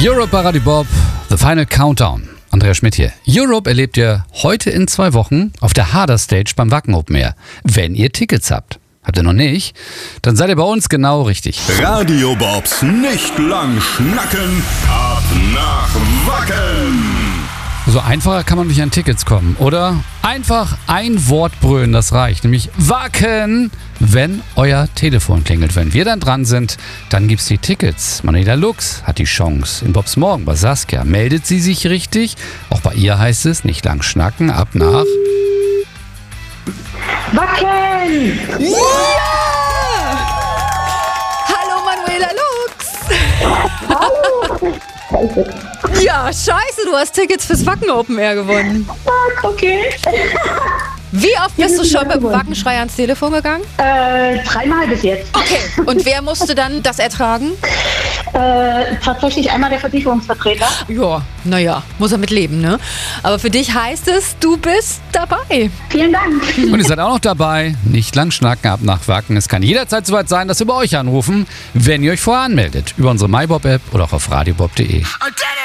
Europe bei Radio Bob, The Final Countdown. Andrea Schmidt hier. Europe erlebt ihr heute in 2 Wochen auf der Harder Stage beim Wacken Open Air. Wenn ihr Tickets habt. Habt ihr noch nicht? Dann seid ihr bei uns genau richtig. Radio Bobs nicht lang schnacken, ab nach Wacken. So einfacher kann man nicht an Tickets kommen, oder? Einfach ein Wort brüllen, das reicht. Nämlich Wacken, wenn euer Telefon klingelt. Wenn wir dann dran sind, dann gibt's die Tickets. Manuela Lux hat die Chance. In Bobs Morgen bei Saskia meldet sie sich richtig. Auch bei ihr heißt es, nicht lang schnacken, ab nach... Wacken! Ja! Hallo Manuela Lux! Hallo! Scheiße. Ja, scheiße, du hast Tickets fürs Wacken Open Air gewonnen. Okay. Wie oft bist du schon mit dem Wackenschrei ans Telefon gegangen? 3-mal bis jetzt. Okay, und wer musste dann das ertragen? Tatsächlich einmal der Versicherungsvertreter. Ja, naja, muss er mit leben, ne? Aber für dich heißt es, du bist dabei. Vielen Dank. Und ihr seid auch noch dabei. Nicht lang schnacken, ab nach Wacken. Es kann jederzeit soweit sein, dass wir bei euch anrufen, wenn ihr euch vorher anmeldet. Über unsere MyBob-App oder auch auf radiobob.de.